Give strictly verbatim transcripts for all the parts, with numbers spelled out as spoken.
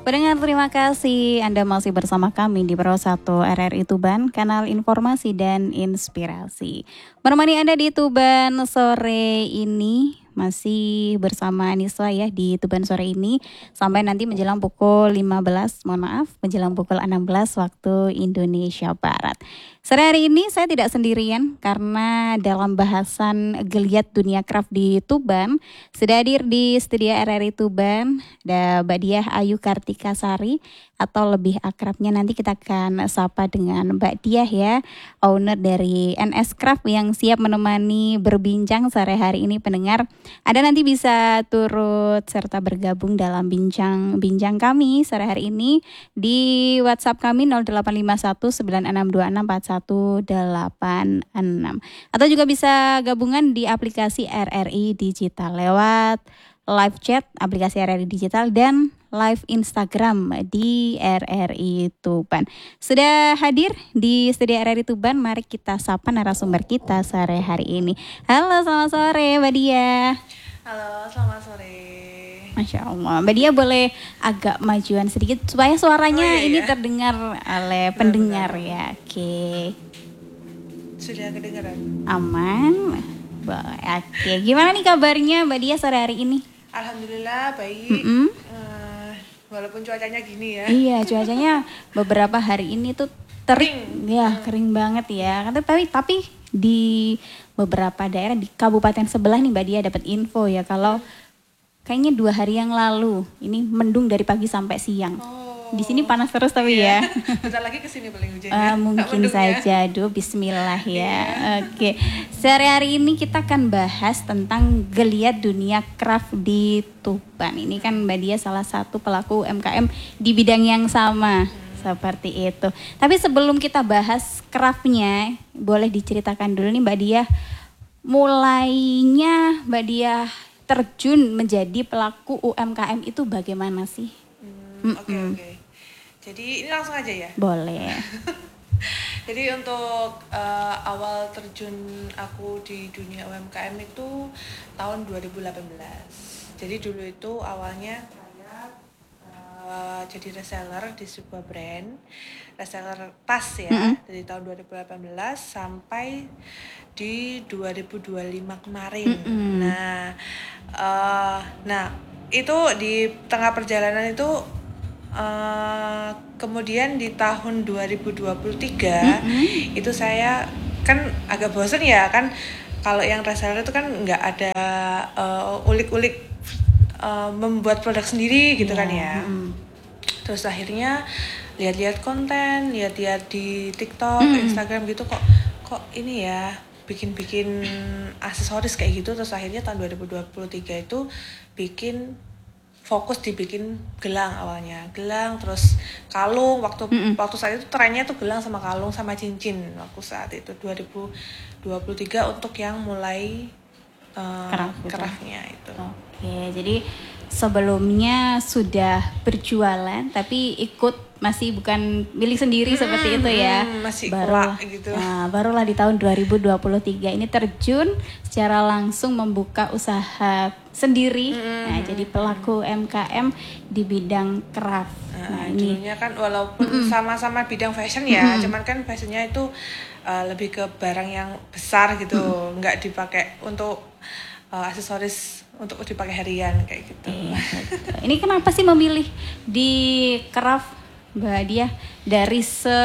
Pendengar, terima kasih Anda masih bersama kami di Pro satu R R I Tuban, kanal informasi dan inspirasi. Menemani Anda di Tuban sore ini, masih bersama Niswa ya di Tuban sore ini, sampai nanti menjelang pukul lima belas, mohon maaf, menjelang pukul enam belas waktu Indonesia Barat. Sore hari ini saya tidak sendirian karena dalam bahasan geliat dunia craft di Tuban, sudah hadir di studio R R I Tuban, ada Mbak Diah Ayu Kartika Sari, atau lebih akrabnya nanti kita akan sapa dengan Mbak Diah ya, owner dari N S Craft yang siap menemani berbincang sore hari ini. Pendengar, Anda nanti bisa turut serta bergabung dalam bincang-bincang kami sore hari ini di WhatsApp kami nol delapan lima satu sembilan enam dua enam empat satu delapan enam, atau juga bisa gabungan di aplikasi R R I Digital lewat live chat aplikasi R R I Digital dan live Instagram di R R I Tuban. Sudah hadir di studio R R I Tuban, mari kita sapa narasumber kita sore hari ini. Halo, selamat sore Mbak Diah. Halo, selamat sore. Masya Allah, Mbak Diah boleh agak majuan sedikit supaya suaranya oh, iya, ini iya. terdengar oleh pendengar ya. Oke. Sudah kedengaran? Aman. Oke, gimana nih kabarnya Mbak Diah sore hari ini? Alhamdulillah baik. Mm-hmm. Uh, walaupun cuacanya gini ya. Iya, cuacanya beberapa hari ini tuh terik, kering. ya kering banget ya. Tapi tapi di beberapa daerah di kabupaten sebelah nih Mbak Diah dapat info ya kalau kayaknya dua hari yang lalu ini mendung dari pagi sampai siang. Oh. Di sini panas terus tapi iya. ya. Bentar lagi kesini paling hujannya. Uh, mungkin saja, ya. Duh, Bismillah ya. Yeah. Oke, okay. Sehari-hari ini kita akan bahas tentang geliat dunia craft di Tuban. Ini kan Mbak Diah salah satu pelaku U M K M di bidang yang sama. Hmm. Seperti itu. Tapi sebelum kita bahas craftnya, boleh diceritakan dulu nih Mbak Diah, mulainya Mbak Diah terjun menjadi pelaku U M K M itu bagaimana sih? Oke hmm, oke. Okay, okay. Jadi ini langsung aja ya? Boleh. Jadi untuk uh, awal terjun aku di dunia U M K M itu tahun dua ribu delapan belas. Jadi dulu itu awalnya saya uh, jadi reseller di sebuah brand, reseller tas ya, mm-hmm. dari tahun dua ribu delapan belas sampai di dua ribu dua puluh lima kemarin. Mm-hmm. Nah, uh, nah itu di tengah perjalanan itu Uh, kemudian di tahun dua ribu dua puluh tiga mm-hmm. itu saya kan agak bosen ya kan, kalau yang reseller itu kan nggak ada uh, ulik-ulik uh, membuat produk sendiri gitu yeah. kan ya. Mm-hmm. Terus akhirnya lihat-lihat konten, lihat-lihat di TikTok, mm-hmm. Instagram gitu, kok kok ini ya bikin-bikin aksesoris kayak gitu. Terus akhirnya tahun dua ribu dua puluh tiga itu bikin fokus dibikin gelang awalnya, gelang terus kalung. Waktu mm-hmm. waktu saat itu trennya tuh gelang sama kalung sama cincin waktu saat itu dua ribu dua puluh tiga untuk yang mulai uh, craftnya itu. Oke, jadi sebelumnya sudah berjualan tapi ikut masih bukan milik sendiri hmm, seperti itu ya. Hmm, masih baru gitu. Nah, barulah di tahun dua ribu dua puluh tiga ini terjun secara langsung membuka usaha sendiri. Hmm. Nah, jadi pelaku U M K M di bidang craft. Nah, nah ini dulunya kan walaupun mm-mm. sama-sama bidang fashion ya, mm-mm. cuman kan fashionnya itu uh, lebih ke barang yang besar gitu, mm-mm. nggak dipakai untuk uh, aksesoris untuk dipakai harian kayak gitu. Iya, gitu. Ini kenapa sih memilih di craft Mbak Diah dari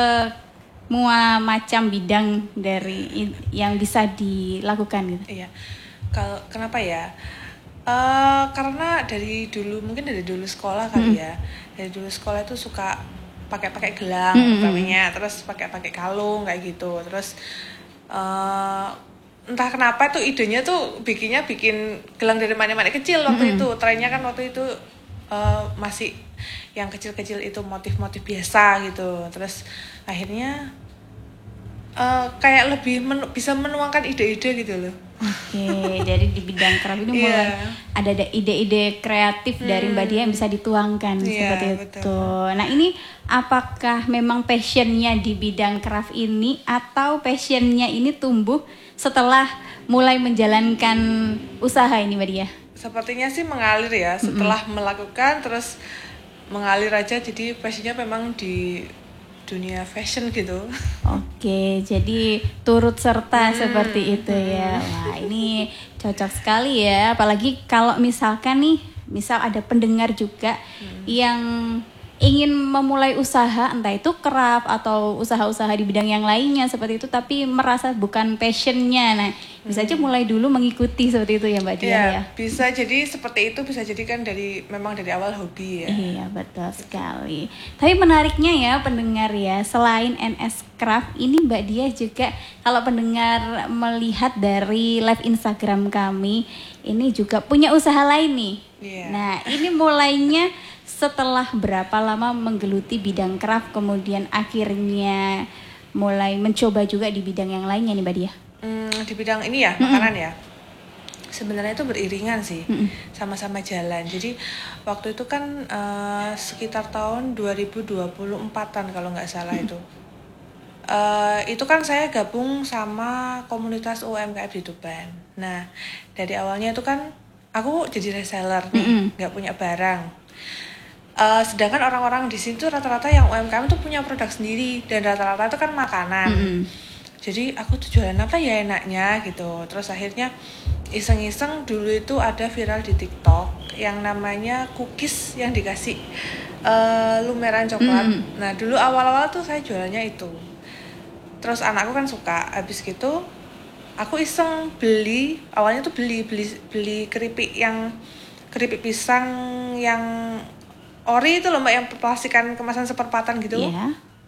semua macam bidang dari yang bisa dilakukan gitu? Iya, kalau kenapa ya? Uh, karena dari dulu mungkin dari dulu sekolah kali mm. ya, dari dulu sekolah itu suka pakai-pakai gelang mm. utamanya, terus pakai-pakai kalung kayak gitu, terus uh, entah kenapa tuh idenya tuh bikinnya bikin gelang dari mana-mana kecil waktu mm. itu, trennya kan waktu itu uh, masih yang kecil-kecil itu motif-motif biasa gitu. Terus akhirnya uh, kayak lebih menu, bisa menuangkan ide-ide gitu loh. Oke, jadi di bidang craft ini mulai yeah. ada ide-ide kreatif hmm. dari Mbak Diah yang bisa dituangkan yeah, seperti betul. itu. Nah, ini apakah memang passionnya di bidang craft ini atau passionnya ini tumbuh setelah mulai menjalankan usaha ini Mbak Diah? Sepertinya sih mengalir ya, setelah mm-hmm. melakukan terus mengalir aja, jadi passionnya memang di dunia fashion gitu. Oke, jadi turut serta Hmm, seperti itu ya. Wah, ini cocok sekali ya. Apalagi kalau misalkan nih, misal ada pendengar juga yang ingin memulai usaha, entah itu craft atau usaha-usaha di bidang yang lainnya seperti itu, tapi merasa bukan passionnya. Nah, bisa aja mulai dulu mengikuti seperti itu ya Mbak Dian Iya, ya. bisa jadi seperti itu, bisa jadi kan dari memang dari awal hobi ya. Iya, betul sekali. Tapi menariknya ya pendengar ya, selain N S Craft ini Mbak Dia juga, kalau pendengar melihat dari live Instagram kami, ini juga punya usaha lain nih. Iya. Nah, ini mulainya setelah berapa lama menggeluti bidang craft, kemudian akhirnya mulai mencoba juga di bidang yang lainnya nih Mbak Dia? Hmm, di bidang ini ya, makanan ya. Sebenarnya itu beriringan sih, sama-sama jalan. Jadi waktu itu kan eh, sekitar tahun dua ribu dua puluh empat-an kalau nggak salah itu. Eh, itu kan saya gabung sama komunitas U M K M di Tuban. Nah, dari awalnya itu kan aku jadi reseller nih, nggak punya barang. Eh, sedangkan orang-orang di sini tuh rata-rata yang U M K M tuh punya produk sendiri, dan rata-rata itu kan makanan. Jadi aku tuh jualan apa ya enaknya gitu. Terus akhirnya iseng-iseng dulu itu ada viral di TikTok yang namanya cookies yang dikasih uh, lumeran coklat. Nah dulu awal-awal tuh saya jualannya itu. Terus anakku kan suka. Habis gitu aku iseng beli. Awalnya tuh beli beli beli keripik yang keripik pisang yang ori itu loh Mbak, yang plastikan kemasan seperempatan gitu. Iya.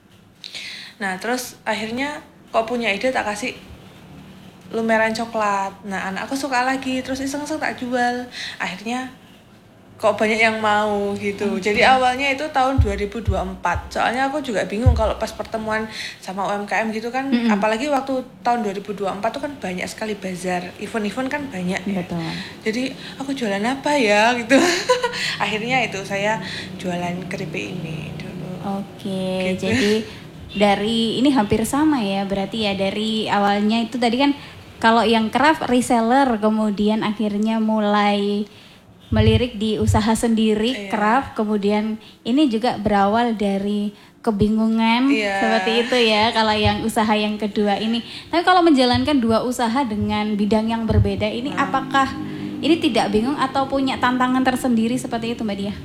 Nah terus akhirnya kok punya ide tak kasih lumeran coklat. Nah anakku suka lagi, terus iseng-iseng tak jual. Akhirnya kok banyak yang mau gitu. Okay. Jadi awalnya itu tahun dua ribu dua puluh empat. Soalnya aku juga bingung kalau pas pertemuan sama U M K M gitu kan, mm-hmm. apalagi waktu tahun dua ribu dua puluh empat tuh kan banyak sekali bazar, event-event kan banyak ya. Betul. Jadi aku jualan apa ya gitu. Akhirnya itu saya jualan keripik ini dulu. Oke, okay, gitu. Jadi dari ini hampir sama ya, berarti ya dari awalnya itu tadi kan kalau yang craft reseller, kemudian akhirnya mulai melirik di usaha sendiri, iya. Craft, kemudian ini juga berawal dari kebingungan, iya. Seperti itu ya kalau yang usaha yang kedua ini. Tapi kalau menjalankan dua usaha dengan bidang yang berbeda ini, hmm. apakah ini tidak bingung atau punya tantangan tersendiri seperti itu Mbak Dia?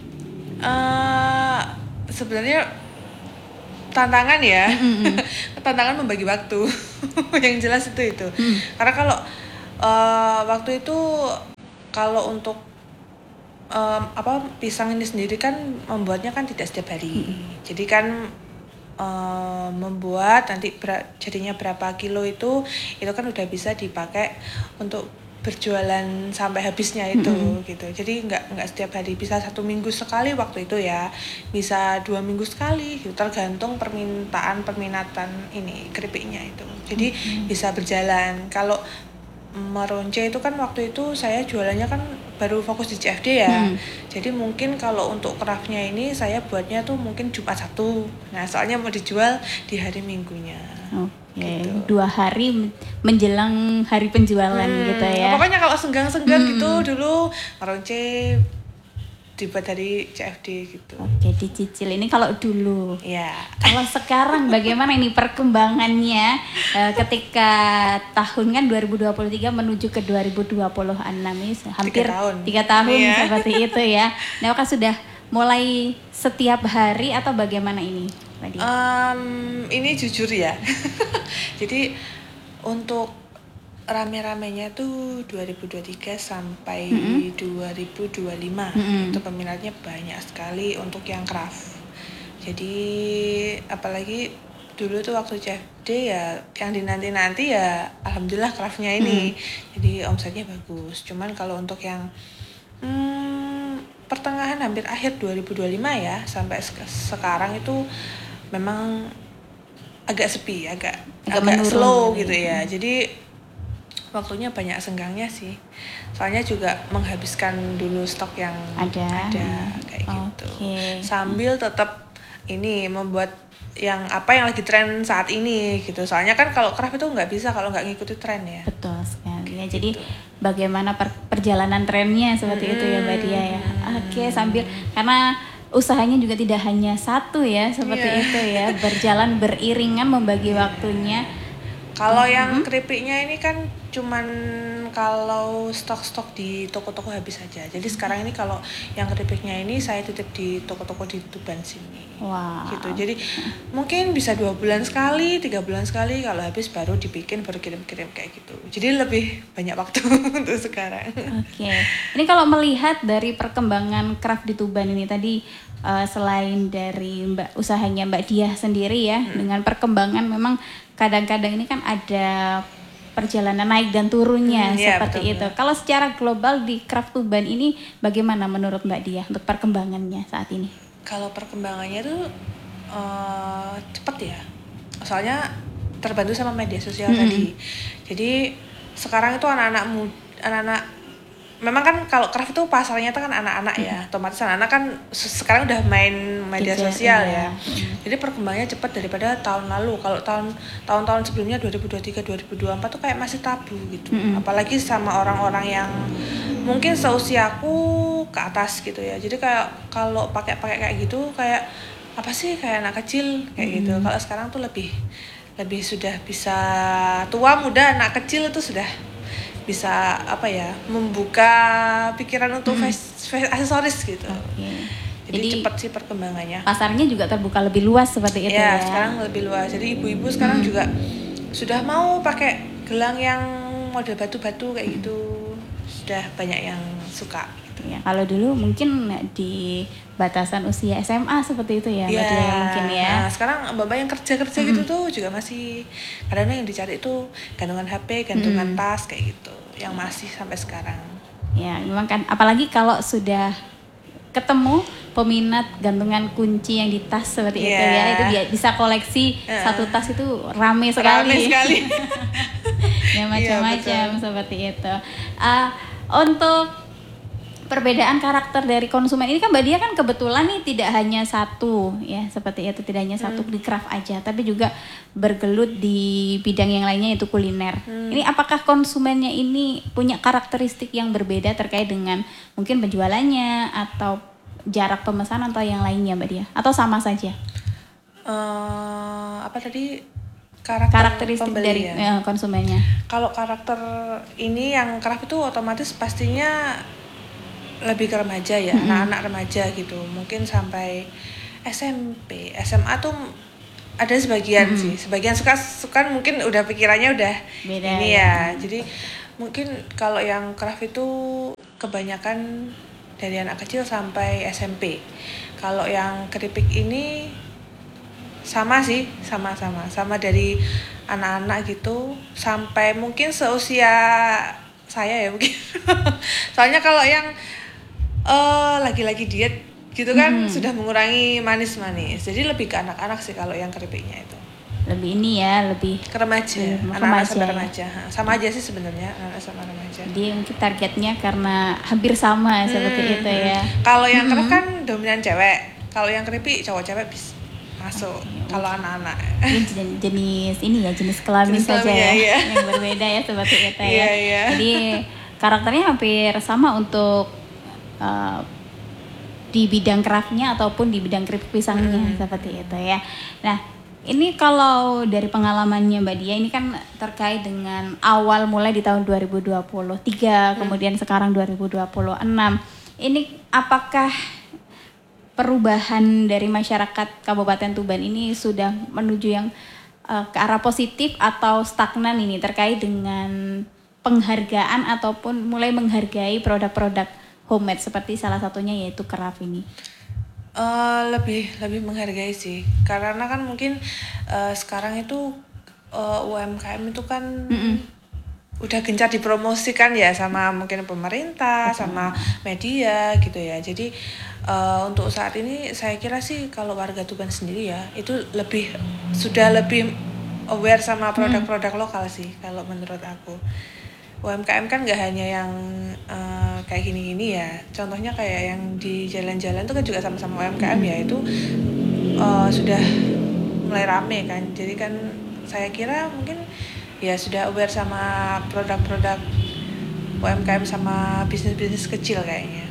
Uh, sebenarnya tantangan ya, mm-hmm. tantangan membagi waktu. Yang jelas itu itu. Mm. Karena kalau uh, waktu itu kalau untuk um, apa pisang ini sendiri kan membuatnya kan tidak setiap hari. Mm-hmm. Jadi kan um, membuat nanti ber- jadinya berapa kilo itu itu kan udah bisa dipakai untuk berjualan sampai habisnya itu, mm-hmm. gitu. Jadi nggak nggak setiap hari, bisa satu minggu sekali waktu itu ya, bisa dua minggu sekali gitu, tergantung permintaan perminatan ini keripiknya itu. Jadi mm-hmm. bisa berjalan. Kalau meronce itu kan waktu itu saya jualannya kan baru fokus di C F D ya, mm. jadi mungkin kalau untuk craftnya ini saya buatnya tuh mungkin Jumat Sabtu. Nah soalnya mau dijual di hari Minggunya. Oke, okay. Gitu. Dua hari menjelang hari penjualan hmm, gitu ya. Pokoknya kalau senggang-senggang hmm. gitu dulu meronce dibuat dari C F D gitu. Oke, dicicil. Ini kalau dulu. Iya. Kalau sekarang bagaimana ini perkembangannya uh, ketika tahun kan dua ribu dua puluh tiga menuju ke dua ribu dua puluh enam ini hampir tiga tahun, tiga tahun iya. Seperti itu ya. Nah, apakah sudah mulai setiap hari atau bagaimana ini, Mbak Dia? Um, ini jujur ya. Jadi untuk rame-ramenya tuh dua ribu dua puluh tiga sampai mm-hmm. dua ribu dua puluh lima mm-hmm. itu peminatnya banyak sekali untuk yang craft. Jadi apalagi dulu tuh waktu C F D ya yang dinanti-nanti ya alhamdulillah craftnya ini. Mm-hmm. Jadi omsetnya bagus. Cuman kalau untuk yang hmm, pertengahan hampir akhir dua ribu dua puluh lima ya sampai se- sekarang itu memang agak sepi, agak agak, agak slow gitu ya. Jadi waktunya banyak senggangnya sih. Soalnya juga menghabiskan dulu stok yang ada, ada kayak okay. gitu. Sambil tetap ini membuat yang apa yang lagi tren saat ini gitu. Soalnya kan kalau craft itu nggak bisa kalau nggak ngikuti tren ya. Betul sekali ya. Jadi bagaimana per- perjalanan trennya seperti hmm. itu ya Mbak Dia ya. Oke, okay, sambil karena usahanya juga tidak hanya satu ya, seperti Iya. itu ya, berjalan beriringan membagi waktunya. Kalau yang keripiknya ini kan cuman kalau stok-stok di toko-toko habis saja. Jadi sekarang ini kalau yang keripiknya ini saya titip di toko-toko di Tuban sini. Wow. Gitu. Jadi mungkin bisa dua bulan sekali, tiga bulan sekali. Kalau habis baru dibikin, baru kirim-kirim kayak gitu. Jadi lebih banyak waktu untuk sekarang. Oke. Ini kalau melihat dari perkembangan craft di Tuban ini tadi, uh, selain dari Mbak usahanya Mbak Diah sendiri ya, hmm. dengan perkembangan memang kadang-kadang ini kan ada perjalanan naik dan turunnya, hmm, seperti ya, itu. Kalau secara global di craft Tuban ini bagaimana menurut Mbak Diah untuk perkembangannya saat ini? Kalau perkembangannya tuh uh, cepat ya. Soalnya terbantu sama media sosial hmm. tadi. Jadi sekarang itu anak-anak muda, anak-anak memang kan kalau craft itu pasarnya itu kan anak-anak hmm. ya. Otomatis anak-anak kan sekarang udah main media Kecil, sosial iya. ya. Hmm. Jadi perkembangannya cepat daripada tahun lalu. Kalau tahun tahun-tahun sebelumnya dua ribu dua puluh tiga dua ribu dua puluh empat tuh kayak masih tabu gitu. Hmm. Apalagi sama orang-orang yang mungkin seusiaku ke atas gitu ya. Jadi kayak kalau pakai-pakai kayak gitu kayak apa sih, kayak anak kecil kayak hmm. gitu. Kalau sekarang tuh lebih lebih sudah bisa tua muda anak kecil itu sudah bisa apa ya, membuka pikiran untuk hmm. face, face aksesoris gitu. Okay. Jadi, Jadi cepat sih perkembangannya. Pasarnya juga terbuka lebih luas seperti itu ya. Ya, sekarang lebih luas. Jadi ibu-ibu sekarang hmm. juga sudah mau pakai gelang yang model batu-batu kayak gitu. Sudah banyak yang suka. Ya, kalau dulu mungkin di batasan usia S M A seperti itu ya, ya, ya mungkin ya. Nah, sekarang mbak-mbak yang kerja-kerja hmm. gitu tuh juga masih kadang-kadang yang dicari itu gantungan H P, gantungan hmm. tas kayak gitu, yang masih sampai sekarang. Ya, memang kan apalagi kalau sudah ketemu peminat gantungan kunci yang di tas seperti yeah. itu ya, itu dia bisa koleksi uh. satu tas itu rame sekali. Rame sekali. Ya macam-macam ya, seperti itu. Uh, untuk perbedaan karakter dari konsumen ini kan Mbak Diah kan kebetulan nih tidak hanya satu ya, seperti itu, tidak hanya satu hmm. di craft aja, tapi juga bergelut di bidang yang lainnya yaitu kuliner. Hmm. Ini apakah konsumennya ini punya karakteristik yang berbeda terkait dengan mungkin penjualannya atau jarak pemesanan atau yang lainnya Mbak Diah? Atau sama saja? Uh, apa tadi? Karakter karakteristik dari ya, konsumennya. Kalau karakter ini yang craft itu otomatis pastinya lebih ke remaja ya, mm-hmm. anak-anak remaja gitu, mungkin sampai S M P, S M A tuh ada sebagian mm-hmm. sih, sebagian suka suka mungkin udah pikirannya udah beda ini ya. ya. Jadi mungkin kalau yang craft itu kebanyakan dari anak kecil sampai S M P. Kalau yang keripik ini sama sih, sama-sama, sama dari anak-anak gitu sampai mungkin seusia saya ya mungkin. Soalnya kalau yang Uh, lagi-lagi diet gitu kan hmm. sudah mengurangi manis-manis, jadi lebih ke anak-anak sih kalau yang keripiknya itu. Lebih ini ya, lebih ke remaja, anak-anak sama remaja, sama aja sih sebenarnya anak sama remaja. Jadi mungkin targetnya karena hampir sama hmm. seperti itu ya. Kalau yang hmm. kerip kan dominan cewek, kalau yang keripik cowok-cewek bisa masuk. Okay. Kalau anak-anak ini jenis ini ya, jenis kelamin jenis saja ya, ya yang berbeda ya seperti itu ya. Yeah, yeah. Jadi karakternya hampir sama untuk Uh, di bidang craftnya ataupun di bidang keripik pisangnya hmm. seperti itu ya. Nah ini kalau dari pengalamannya Mbak Diah ini kan terkait dengan awal mulai di tahun dua ribu dua puluh tiga hmm. kemudian sekarang dua ribu dua puluh enam, ini apakah perubahan dari masyarakat Kabupaten Tuban ini sudah menuju yang uh, ke arah positif atau stagnan ini terkait dengan penghargaan ataupun mulai menghargai produk-produk homemade seperti salah satunya yaitu craft ini? Uh, lebih lebih menghargai sih, karena kan mungkin uh, sekarang itu uh, U M K M itu kan mm-mm. udah gencar dipromosikan ya sama mungkin pemerintah, betul. Sama media gitu ya. Jadi uh, untuk saat ini saya kira sih kalau warga Tuban sendiri ya itu lebih sudah lebih aware sama produk-produk mm. lokal sih kalau menurut aku. U M K M kan gak hanya yang uh, kayak gini-gini ya. Contohnya kayak yang di jalan-jalan itu kan juga sama-sama U M K M ya. Itu uh, sudah mulai rame kan. Jadi kan saya kira mungkin ya sudah aware sama produk-produk U M K M sama bisnis-bisnis kecil kayaknya.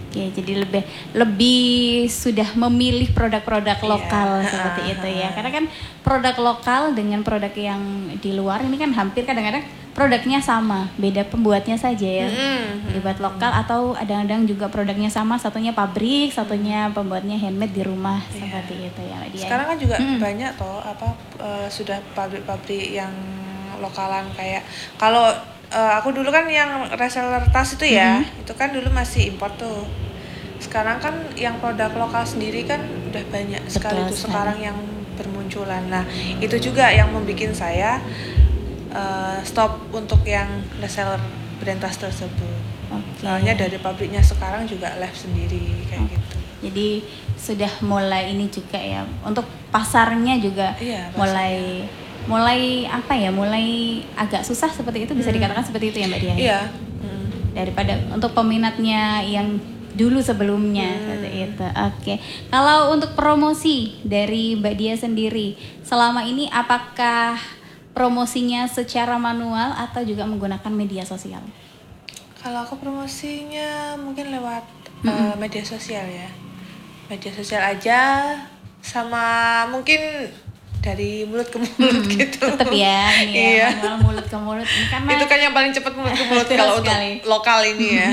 Oke, jadi lebih lebih sudah memilih produk-produk Iya, lokal ha-ha, seperti itu ya. ha-ha. Karena kan produk lokal dengan produk yang di luar ini kan hampir kadang-kadang produknya sama, beda pembuatnya saja ya. Mm-mm, Dibuat mm-mm. lokal atau kadang-kadang juga produknya sama, satunya pabrik, satunya pembuatnya handmade di rumah Iya. seperti itu ya, Mbak Dia. Sekarang kan juga Mm-mm. banyak toh apa eh, sudah pabrik-pabrik yang lokalan kayak kalau eh, aku dulu kan yang reseller tas itu ya, Mhm. itu kan dulu masih impor tuh. Sekarang kan yang produk lokal sendiri kan udah banyak sekali Betul tuh sekali. sekarang yang bermunculan. Nah, itu juga yang membuat saya eh, stop untuk yang reseller brand tas tersebut. Oke. Soalnya dari pabriknya sekarang juga live sendiri kayak Oke. gitu. Jadi sudah mulai ini juga ya untuk pasarnya juga Iya, mulai mulai apa ya mulai agak susah seperti itu bisa Hmm. dikatakan seperti itu ya Mbak Dia. Iya. Mm. Daripada untuk peminatnya yang dulu sebelumnya Hmm. seperti itu. Oke. Kalau untuk promosi dari Mbak Dia sendiri selama ini apakah promosinya secara manual atau juga menggunakan media sosial? Kalau aku promosinya mungkin lewat Mm-mm. eh, media sosial ya. Media sosial aja sama mungkin dari mulut ke mulut Hmm, gitu. tetap ya ini ya Iya. manual mulut ke mulut ini karena Itu kan yang paling cepat mulut ke mulut Betul kalau untuk sekali. lokal ini ya.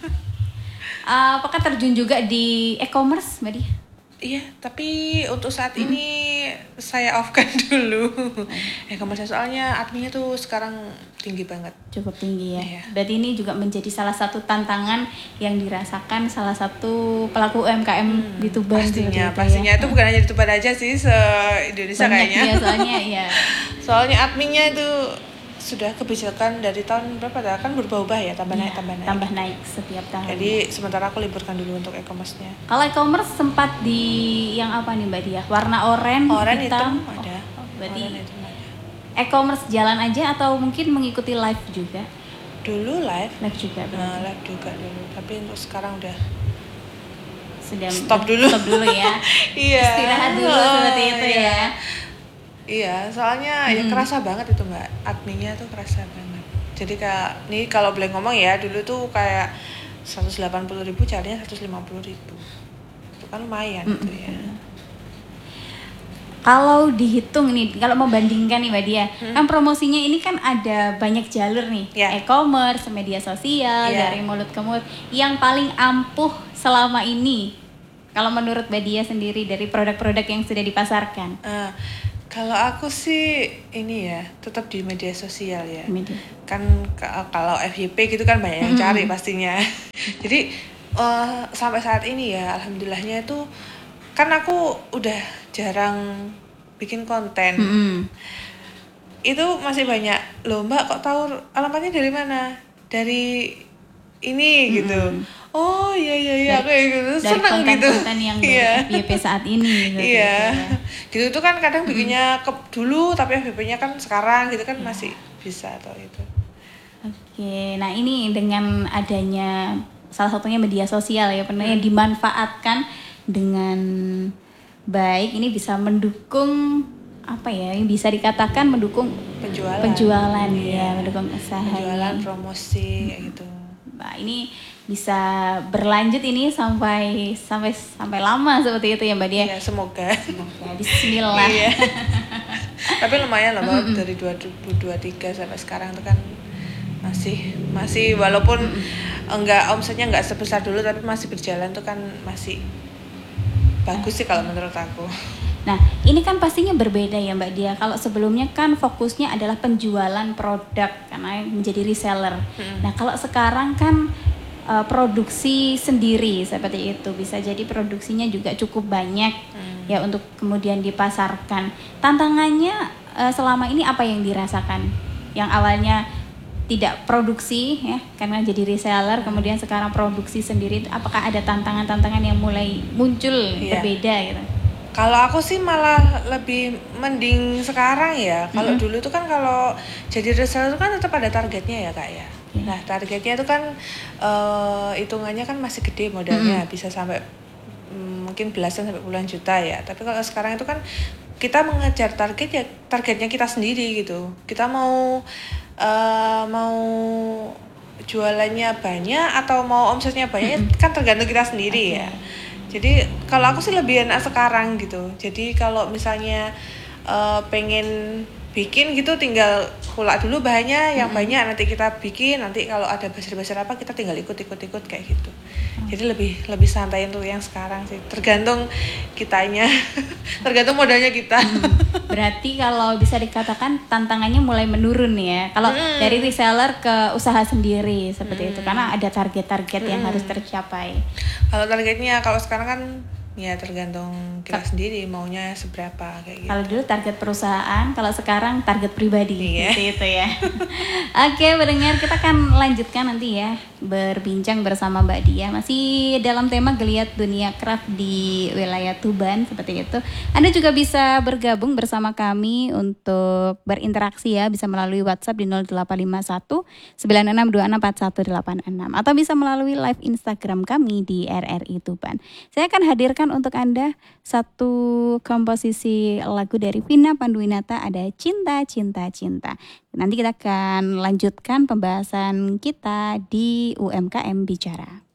Uh, apakah terjun juga di e-commerce Mbak Dia? Iya, tapi untuk saat ini saya off-kan dulu. Ya kemarin soalnya adminnya tuh sekarang tinggi banget. Cukup tinggi ya. Iya. Berarti ini juga menjadi salah satu tantangan yang dirasakan salah satu pelaku U M K M di Tuban seperti Pastinya, itu pastinya ya. itu bukan hanya di Tuban aja sih, se-Indonesia Banyak kayaknya. ya soalnya ya. Soalnya adminnya itu sudah kebijakan dari tahun berapa dah? Kan berubah-ubah ya, tambah naik, Iya, tambah naik. tambah naik setiap tahun. Jadi sementara aku liburkan dulu untuk e-commerce-nya. Kalau e-commerce sempat di yang apa nih Mbak Dia? Warna oranye, Oranye hitam, hitam ada. Oh, berarti Oranye hitam ada. e-commerce jalan aja atau mungkin mengikuti live juga? Dulu live, Live juga nah, berarti. live juga dulu. Tapi untuk sekarang udah Sudah stop dulu. Stop dulu ya. Iya. Istirahat dulu Oh, seperti itu iya. ya. Iya, soalnya ya Mm-mm. kerasa banget itu Mbak. Adminnya tuh kerasa banget. Jadi kayak nih kalau boleh ngomong ya, dulu tuh kayak seratus delapan puluh ribu carinya seratus lima puluh ribu. Itu kan lumayan Mm-mm. gitu ya. Kalau dihitung nih, kalau membandingkan nih Mbak Dia, Hmm. kan promosinya ini kan ada banyak jalur nih, Ya. e-commerce, media sosial, Ya. dari mulut ke mulut. Yang paling ampuh selama ini, kalau menurut Mbak Dia sendiri dari produk-produk yang sudah dipasarkan? Ah, kalau aku sih ini ya, tetap di media sosial ya. Media. Kan ka- kalau F Y P gitu kan banyak yang Mm-mm. cari pastinya. Jadi eh, sampai saat ini ya, alhamdulillahnya itu kan aku udah jarang bikin konten. Mm-mm. Itu masih banyak loh Mbak, kok tahu alamatnya dari mana? Dari ini gitu. Oh iya iya iya, aku Dari- kayak gitu Dari seneng gitu. konten-konten yang dari Iya. F Y P saat ini. Gitu, Iya, gitu ya. gitu tuh kan kadang bikinnya ke dulu tapi F Y P-nya kan sekarang gitu kan masih bisa atau itu. Oke, nah ini dengan adanya salah satunya media sosial ya, benar yang dimanfaatkan dengan baik, ini bisa mendukung apa ya, yang bisa dikatakan mendukung Penjualan. penjualan Iya. ya, mendukung usaha. Penjualan, promosi kayak gitu. Nah, ini bisa berlanjut ini sampai sampai sampai lama seperti itu ya Mbak Dia. Iya, semoga. Semoga Bismillah. Iya. Tapi lumayan lah Mbak, dari dua ribu dua puluh tiga sampai sekarang itu kan masih masih walaupun enggak omsetnya enggak sebesar dulu tapi masih berjalan tuh kan masih bagus sih kalau menurut aku. Nah, ini kan pastinya berbeda ya Mbak Dia. Kalau sebelumnya kan fokusnya adalah penjualan produk karena menjadi reseller. Hmm. Nah, kalau sekarang kan uh, produksi sendiri seperti itu. Bisa jadi produksinya juga cukup banyak Hmm. ya untuk kemudian dipasarkan. Tantangannya uh, selama ini apa yang dirasakan? Yang awalnya tidak produksi ya karena jadi reseller, kemudian sekarang produksi sendiri. Apakah ada tantangan-tantangan yang mulai muncul Iya. berbeda gitu? Kalau aku sih malah lebih mending sekarang ya. Kalau Mm-mm. dulu tuh kan kalau jadi reseller tuh kan tetap ada targetnya ya Kak ya. Iya. Nah targetnya itu kan eh, hitungannya kan masih gede modalnya, bisa sampai mm, mungkin belasan sampai puluhan juta ya. Tapi kalau sekarang itu kan kita mengejar target ya targetnya kita sendiri gitu. Kita mau eh, mau jualannya banyak atau mau omsetnya banyak kan tergantung kita sendiri ya. Jadi kalau aku sih lebih enak sekarang gitu. Jadi kalau misalnya uh, pengen bikin gitu tinggal kulak dulu bahannya yang banyak, nanti kita bikin, nanti kalau ada buzzer-buzzer apa kita tinggal ikut-ikut-ikut kayak gitu. Jadi lebih lebih santai untuk yang sekarang sih. Tergantung kitanya. Tergantung modalnya kita. Berarti kalau bisa dikatakan tantangannya mulai menurun ya. Kalau Mm. dari reseller ke usaha sendiri seperti Mm. itu, karena ada target-target yang Mm. harus tercapai. Kalau targetnya kalau sekarang kan ya tergantung kita sendiri maunya seberapa kayak gitu. Kalau dulu target perusahaan, kalau sekarang target pribadi. Iya. Gitu itu ya. Oke, pendengar, kita akan lanjutkan nanti ya berbincang bersama Mbak Dia masih dalam tema geliat dunia craft di wilayah Tuban seperti itu. Anda juga bisa bergabung bersama kami untuk berinteraksi ya, bisa melalui WhatsApp di nol delapan lima satu sembilan enam dua enam empat satu delapan enam atau bisa melalui live Instagram kami di R R I Tuban. Saya akan hadirkan untuk Anda satu komposisi lagu dari Vina Panduwinata, ada Cinta Cinta Cinta. Nanti kita akan lanjutkan pembahasan kita di U M K M Bicara.